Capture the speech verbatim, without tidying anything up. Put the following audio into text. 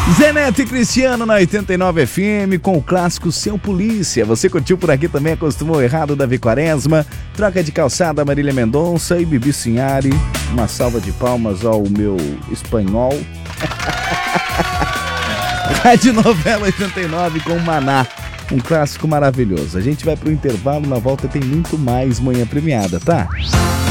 Zé Neto e Cristiano na oitenta e nove F M com o clássico Seu Polícia. Você curtiu por aqui também, acostumou errado, Davi Quaresma, Troca de Calçada, Marília Mendonça e Bibi Sinhari. Uma salva de palmas ao meu espanhol. Rádio Novela oitenta e nove com Maná, um clássico maravilhoso. A gente vai pro intervalo, na volta tem muito mais Manhã Premiada, tá?